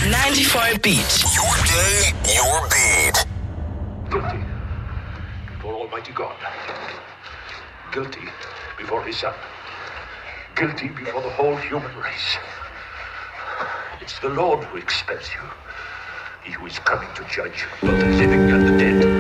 94 Beat. Your day, your beat. Guilty before Almighty God. Guilty before His Son. Guilty before the whole human race. It's the Lord who expels you. He who is coming to judge both the living and the dead.